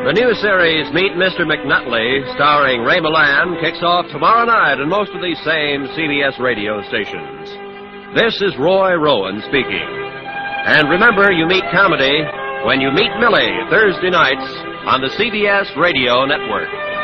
The new series, Meet Mr. McNutley, starring Ray Milland, kicks off tomorrow night on most of these same CBS radio stations. This is Roy Rowan speaking. And remember, you meet comedy when you meet Millie, Thursday nights on the CBS Radio Network.